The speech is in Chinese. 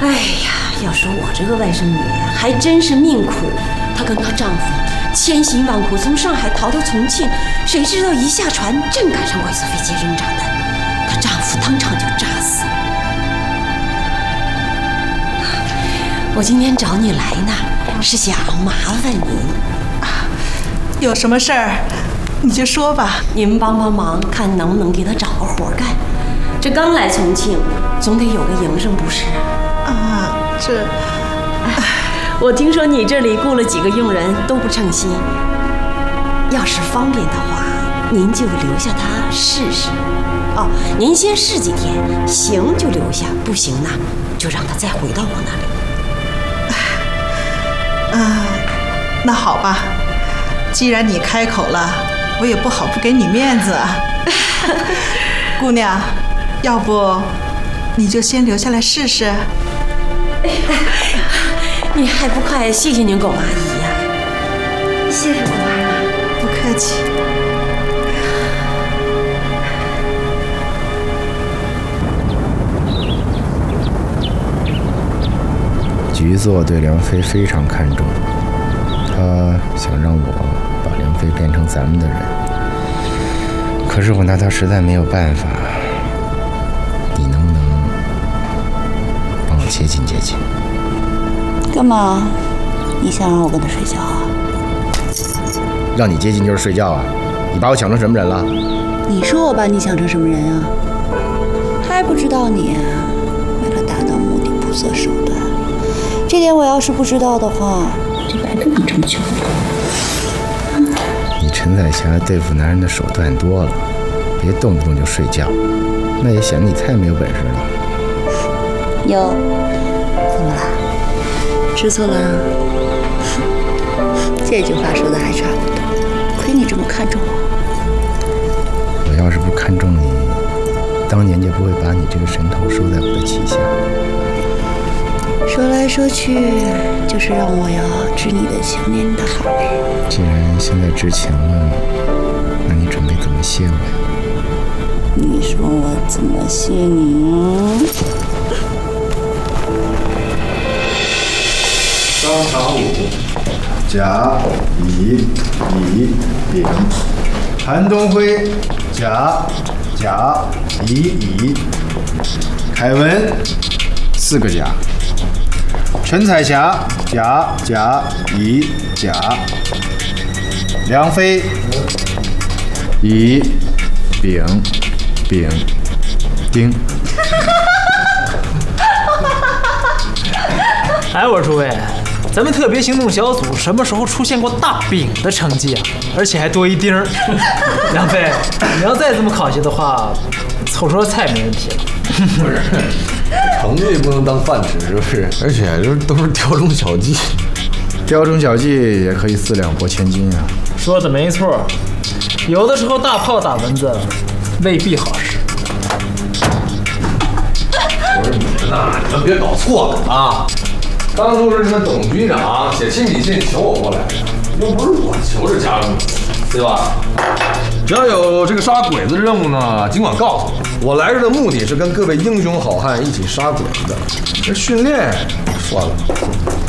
哎呀，要说我这个外甥女还真是命苦，她跟她丈夫千辛万苦从上海逃到重庆，谁知道一下船正赶上外苏飞机扔炸弹，她丈夫当场就炸死了。我今天找你来呢，是想麻烦您啊，有什么事儿你就说吧。 您帮帮忙，看能不能给她找个活干。这刚来重庆，总得有个营生不是？ 啊，这， 我听说你这里雇了几个佣人都不称心，要是方便的话，您就留下他试试。哦，您先试几天，行就留下，不行呢，就让他再回到我那里。 那好吧，既然你开口了，我也不好不给你面子啊。姑娘，要不你就先留下来试试。 你还不快谢谢您，龚阿姨呀！ 谢谢龚阿姨， 不客气。 局座对梁飞非常看重，他想让我把梁飞变成咱们的人，可是我拿他实在没有办法。你能不能帮我接近接近？ 干嘛？你想让我跟他睡觉啊？ 让你接近就是睡觉啊？你把我想成什么人了？ 你说我把你想成什么人啊？还不知道你为了达到目的不择手段。这点我要是不知道的话，就白跟你这么久了。 你陈彩霞对付男人的手段多了，别动不动就睡觉，那也显得你太没有本事了。 有，怎么了？吃醋了？这句话说的还差不多，亏你这么看重我。 我要是不看重你，当年就不会把你这个神头收在我的旗下。 说来说去，就是让我要知你的情念你的好呗。 既然现在知情了，那你准备怎么谢我？ 你说我怎么谢你？ 商场舞，甲乙丙，韩东辉，甲乙，凯文4个甲，陈彩霞，甲乙，梁飞，乙丙丁。 哎，我说诸位，咱们特别行动小组什么时候出现过大饼的成绩啊？而且还多一丁儿。梁飞，你要再这么考下的话，凑桌菜没问题了。 不是，成绩不能当饭吃，是不是？而且都是雕中小技， 雕中小技也可以4两拨千斤啊。 说的没错，有的时候大炮打蚊子未必好使。 不是你们呐，你们别搞错了啊！当初是你们董局长写亲笔信求我过来的，又不是我求着加入，对吧？只要有这个杀鬼子的任务呢，尽管告诉我。我来这的目的是跟各位英雄好汉一起杀鬼子的，这训练算了。